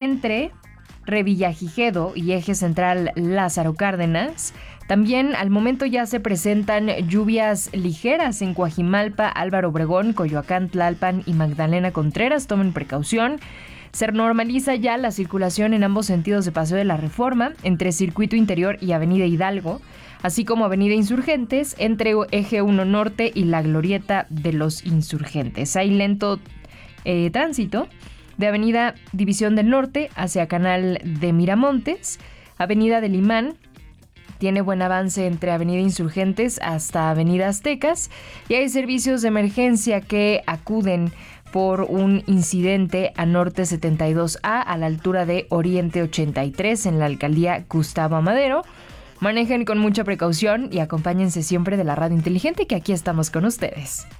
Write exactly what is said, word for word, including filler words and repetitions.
entre Revillagigedo y Eje Central Lázaro Cárdenas. También al momento ya se presentan lluvias ligeras en Coajimalpa, Álvaro Obregón, Coyoacán, Tlalpan y Magdalena Contreras. Tomen precaución. Se normaliza ya la circulación en ambos sentidos de Paseo de la Reforma, entre Circuito Interior y Avenida Hidalgo, así como Avenida Insurgentes, entre Eje uno Norte y la Glorieta de los Insurgentes. Hay lento eh, tránsito de Avenida División del Norte hacia Canal de Miramontes. Avenida del Imán tiene buen avance entre Avenida Insurgentes hasta Avenida Aztecas, y hay servicios de emergencia que acuden por un incidente a Norte setenta y dos A a la altura de Oriente ochenta y tres en la alcaldía Gustavo Amadero. Manejen con mucha precaución y acompáñense siempre de la radio inteligente, que aquí estamos con ustedes.